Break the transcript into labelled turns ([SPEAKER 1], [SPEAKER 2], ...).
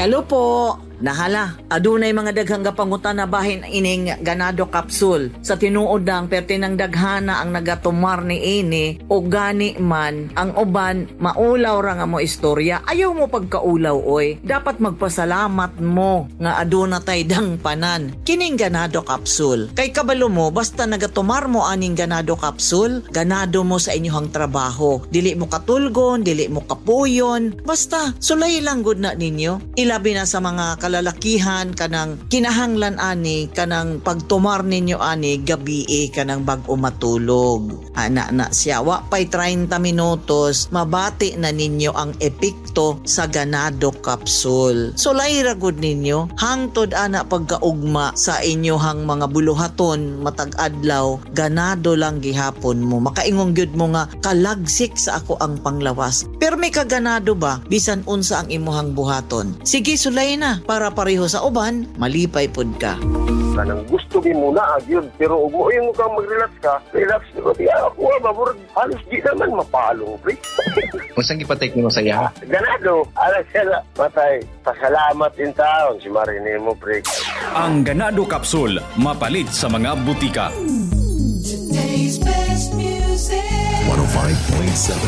[SPEAKER 1] Hello po. Nahala, adunay mga daghang gapangutan na bahin ining ganado capsule. Sa tinuod ng pertinang daghana ang nagatumar ni ini o gani man ang uban maulaw ra nga mo istorya. Ayaw mo pagkaulaw oy. Dapat magpasalamat mo nga aduna tay dang panan. Kining ganado capsule. Kay kabalo mo basta nagatumar mo aning ganado capsule, ganado mo sa inyong trabaho. Dili mo katulgon, dili mo kapuyon. Basta sulay lang gud na ninyo. Ilabi na sa mga kalalakihan kanang kinahanglan ani kanang pagtumar ninyo ani gabi kanang bag-o matulog. Ana na siya wa pay 30 minutos mabati na ninyo ang epekto sa ganado capsule. So layra gud ninyo hangtod ana pagkaugma sa inyohang mga buluhaton matag adlaw ganado lang gihapon mo. Makaingong gyud mo nga kalagsik sa ako ang panglawas. Pero may kaganado ba bisan unsa ang imuhang buhaton? Sige sulay na para pareho sa uban, malipay pud ka.
[SPEAKER 2] Kanang gusto din muna yun, pero ug mo yung kang mag-relax ka, relax ko di ako mabur halos di naman mapalong pre.
[SPEAKER 3] Unsang gipatek nimo sa iya?
[SPEAKER 2] Ganado, ala siya patay. Pasalamat in taon si Marine mo pre.
[SPEAKER 4] Ang ganado capsule mapalit sa mga butika.
[SPEAKER 5] Today's best music.
[SPEAKER 6] 105.7